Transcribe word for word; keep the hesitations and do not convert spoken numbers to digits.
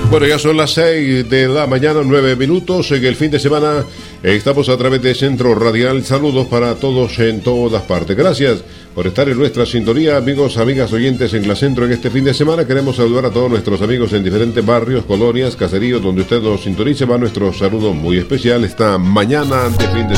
Bueno, ya son las seis de la mañana, nueve minutos. En el fin de semana eh, estamos a través de Centro Radial. Saludos para todos en todas partes. Gracias por estar en nuestra sintonía, amigos, amigas oyentes en la Centro en este fin de semana. Queremos saludar a todos nuestros amigos en diferentes barrios, colonias, caseríos, donde usted nos sintonice. Va nuestro saludo muy especial esta mañana de fin de semana.